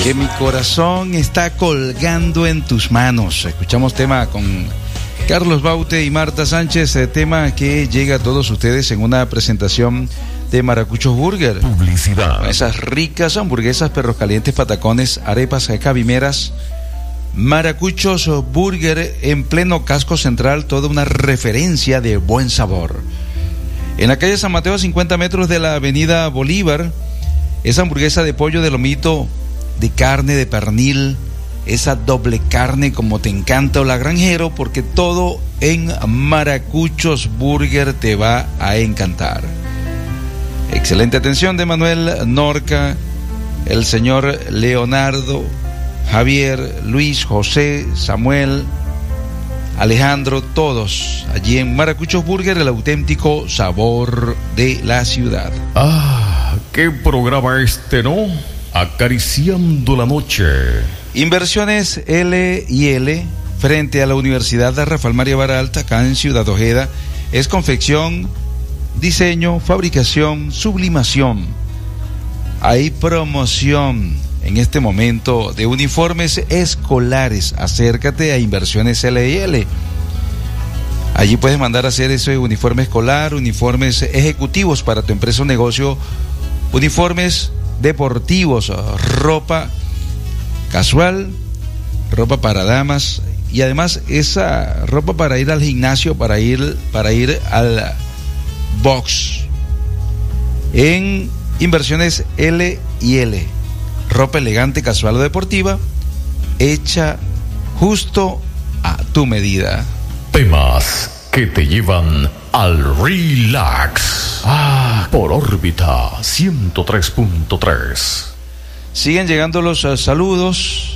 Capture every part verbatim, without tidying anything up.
Que mi corazón está colgando en tus manos. Escuchamos tema con Carlos Baute y Marta Sánchez, tema que llega a todos ustedes en una presentación de Maracuchos Burger. Publicidad. Esas ricas hamburguesas, perros calientes, patacones, arepas, cabimeras. Maracuchos Burger en pleno casco central, toda una referencia de buen sabor. En la calle San Mateo, a cincuenta metros de la avenida Bolívar, esa hamburguesa de pollo, de lomito, de carne, de pernil, esa doble carne como te encanta, o la granjero, porque todo en Maracuchos Burger te va a encantar. Excelente atención de Manuel Norca, el señor Leonardo, Javier, Luis, José, Samuel, Alejandro, todos allí en Maracuchos Burger, el auténtico sabor de la ciudad. Ah, qué programa este, ¿no? Acariciando la noche. Inversiones L y L, frente a la Universidad de Rafael María Baralta, acá en Ciudad Ojeda, es confección, diseño, fabricación, sublimación. Hay promoción en este momento de uniformes escolares. Acércate a Inversiones L y L. Allí puedes mandar a hacer ese uniforme escolar, uniformes ejecutivos para tu empresa o negocio, uniformes deportivos, ropa casual, ropa para damas, y además esa ropa para ir al gimnasio, para ir, para ir al box. En Inversiones L y L, ropa elegante, casual o deportiva, hecha justo a tu medida. Temas que te llevan al relax. Ah, por órbita ciento tres punto tres. Siguen llegando los uh, saludos.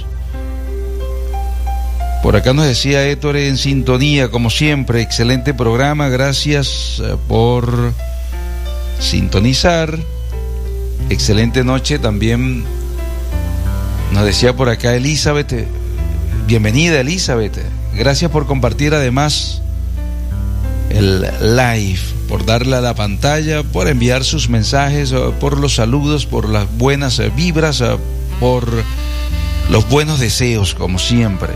Por acá nos decía Héctor, en sintonía, como siempre, excelente programa, gracias uh, por sintonizar. Excelente noche también. Nos decía por acá Elizabeth, bienvenida Elizabeth, gracias por compartir además el live, por darle a la pantalla, por enviar sus mensajes, por los saludos, por las buenas vibras, por los buenos deseos, como siempre.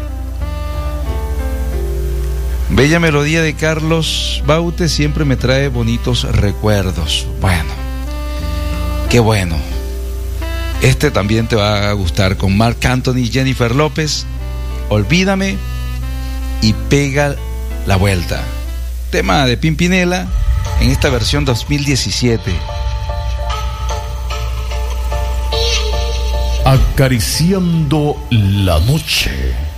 Bella melodía de Carlos Baute siempre me trae bonitos recuerdos. Bueno, qué bueno. Este también te va a gustar, con Marc Anthony y Jennifer López. Olvídame y pega la vuelta. Tema de Pimpinela en esta versión dos mil diecisiete. Acariciando la noche.